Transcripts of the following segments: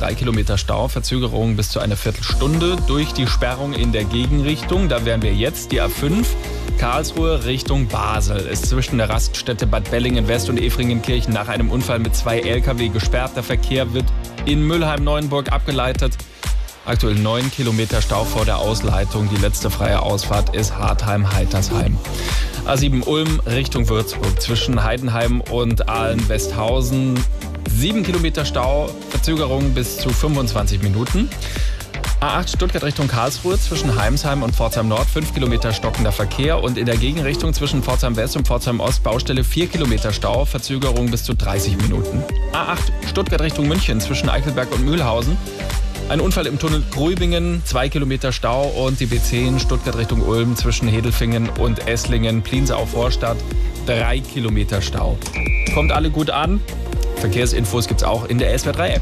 3 Kilometer Stau, Verzögerung bis zu einer Viertelstunde durch die Sperrung in der Gegenrichtung. Da wären wir jetzt, die A5, Karlsruhe Richtung Basel. Ist zwischen der Raststätte Bad Bellingen-West und Efringenkirchen nach einem Unfall mit 2 Lkw gesperrt. Der Verkehr wird in Mülheim-Neuenburg abgeleitet. Aktuell 9 Kilometer Stau vor der Ausleitung. Die letzte freie Ausfahrt ist Hartheim-Heitersheim. A7 Ulm Richtung Würzburg zwischen Heidenheim und Ahlen-Westhausen. 7 Kilometer Stau, Verzögerung bis zu 25 Minuten. A8 Stuttgart Richtung Karlsruhe zwischen Heimsheim und Pforzheim Nord 5 Kilometer stockender Verkehr und in der Gegenrichtung zwischen Pforzheim West und Pforzheim Ost Baustelle 4 Kilometer Stau, Verzögerung bis zu 30 Minuten. A8 Stuttgart Richtung München zwischen Eichelberg und Mühlhausen. Ein Unfall im Tunnel Gröbingen, 2 Kilometer Stau und die B10 Stuttgart Richtung Ulm zwischen Hedelfingen und Esslingen, Pliensau-Vorstadt, 3 Kilometer Stau. Kommt alle gut an. Verkehrsinfos gibt's auch in der SWR3-App.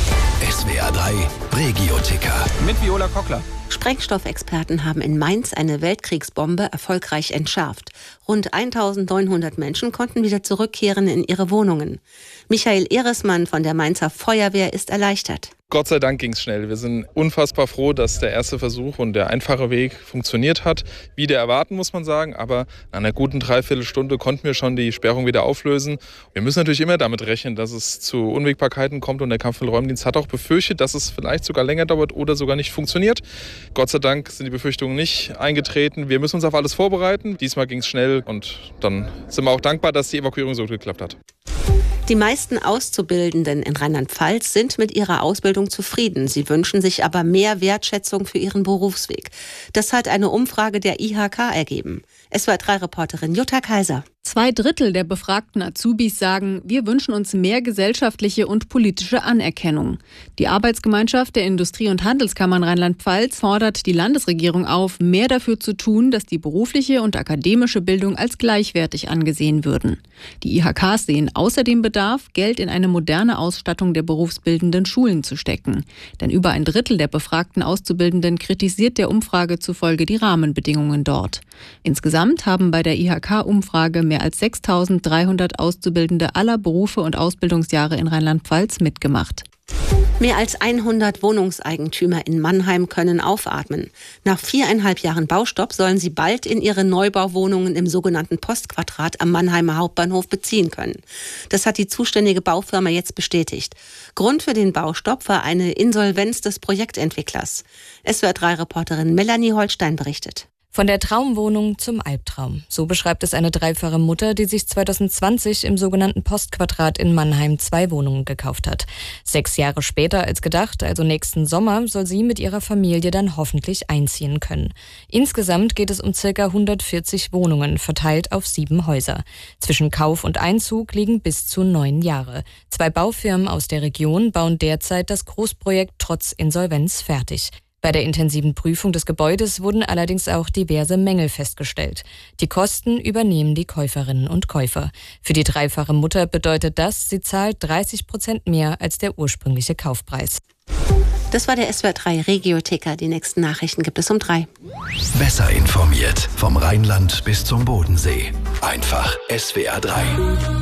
SWR3 Regio-Ticker. Mit Viola Kockler. Sprengstoffexperten haben in Mainz eine Weltkriegsbombe erfolgreich entschärft. Rund 1900 Menschen konnten wieder zurückkehren in ihre Wohnungen. Michael Ehresmann von der Mainzer Feuerwehr ist erleichtert. Gott sei Dank ging es schnell. Wir sind unfassbar froh, dass der erste Versuch und der einfache Weg funktioniert hat. Wieder erwarten, muss man sagen. Aber nach einer guten Dreiviertelstunde konnten wir schon die Sperrung wieder auflösen. Wir müssen natürlich immer damit rechnen, dass es zu Unwägbarkeiten kommt. Und der Kampfmittelräumdienst hat auch befürchtet, dass es vielleicht sogar länger dauert oder sogar nicht funktioniert. Gott sei Dank sind die Befürchtungen nicht eingetreten. Wir müssen uns auf alles vorbereiten. Diesmal ging es schnell und dann sind wir auch dankbar, dass die Evakuierung so gut geklappt hat. Die meisten Auszubildenden in Rheinland-Pfalz sind mit ihrer Ausbildung zufrieden. Sie wünschen sich aber mehr Wertschätzung für ihren Berufsweg. Das hat eine Umfrage der IHK ergeben. SWR3-Reporterin Jutta Kaiser. 2/3 der befragten Azubis sagen, wir wünschen uns mehr gesellschaftliche und politische Anerkennung. Die Arbeitsgemeinschaft der Industrie- und Handelskammern Rheinland-Pfalz fordert die Landesregierung auf, mehr dafür zu tun, dass die berufliche und akademische Bildung als gleichwertig angesehen würden. Die IHKs sehen außerdem Bedarf, Geld in eine moderne Ausstattung der berufsbildenden Schulen zu stecken. Denn über 1/3 der befragten Auszubildenden kritisiert der Umfrage zufolge die Rahmenbedingungen dort. Insgesamt haben bei der IHK-Umfrage mehr als 6.300 Auszubildende aller Berufe und Ausbildungsjahre in Rheinland-Pfalz mitgemacht. Mehr als 100 Wohnungseigentümer in Mannheim können aufatmen. Nach 4,5 Jahren Baustopp sollen sie bald in ihre Neubauwohnungen im sogenannten Postquadrat am Mannheimer Hauptbahnhof beziehen können. Das hat die zuständige Baufirma jetzt bestätigt. Grund für den Baustopp war eine Insolvenz des Projektentwicklers. SWR3-Reporterin Melanie Holstein berichtet. Von der Traumwohnung zum Albtraum. So beschreibt es eine dreifache Mutter, die sich 2020 im sogenannten Postquadrat in Mannheim 2 Wohnungen gekauft hat. 6 Jahre später als gedacht, also nächsten Sommer, soll sie mit ihrer Familie dann hoffentlich einziehen können. Insgesamt geht es um ca. 140 Wohnungen, verteilt auf 7 Häuser. Zwischen Kauf und Einzug liegen bis zu 9 Jahre. 2 Baufirmen aus der Region bauen derzeit das Großprojekt trotz Insolvenz fertig. Bei der intensiven Prüfung des Gebäudes wurden allerdings auch diverse Mängel festgestellt. Die Kosten übernehmen die Käuferinnen und Käufer. Für die dreifache Mutter bedeutet das, sie zahlt 30% mehr als der ursprüngliche Kaufpreis. Das war der SWR3 Regio-Ticker. Die nächsten Nachrichten gibt es um 3. Besser informiert vom Rheinland bis zum Bodensee. Einfach SWR3.